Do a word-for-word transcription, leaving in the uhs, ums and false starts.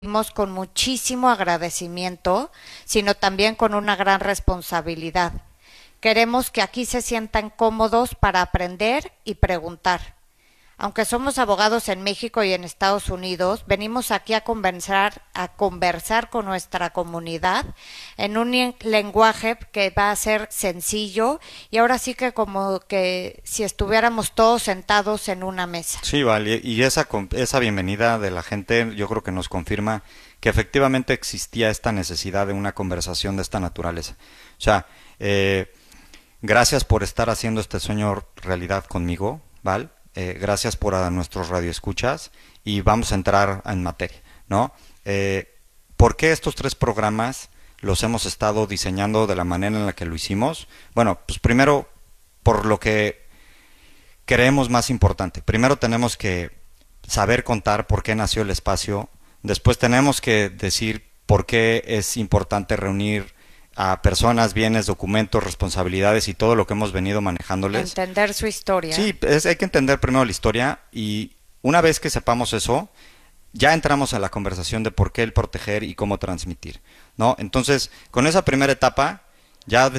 Vivimos con muchísimo agradecimiento, sino también con una gran responsabilidad. Queremos que aquí se sientan cómodos para aprender y preguntar. Aunque somos abogados en México y en Estados Unidos, venimos aquí a conversar, a conversar con nuestra comunidad en un lenguaje que va a ser sencillo y ahora sí que como que si estuviéramos todos sentados en una mesa. Sí, vale, y esa, con- esa bienvenida de la gente yo creo que nos confirma que efectivamente existía esta necesidad de una conversación de esta naturaleza. O sea, eh, gracias por estar haciendo este sueño realidad conmigo, ¿vale? Eh, gracias por a nuestros radioescuchas y vamos a entrar en materia, ¿no? Eh, ¿Por qué estos tres programas los hemos estado diseñando de la manera en la que lo hicimos? Bueno, pues primero por lo que creemos más importante. Primero tenemos que saber contar por qué nació el espacio, después tenemos que decir por qué es importante reunir a personas, bienes, documentos, responsabilidades y todo lo que hemos venido manejándoles. Entender su historia. Sí, es, hay que entender primero la historia y una vez que sepamos eso, ya entramos a la conversación de por qué el proteger y cómo transmitir, ¿no? Entonces, con esa primera etapa, ya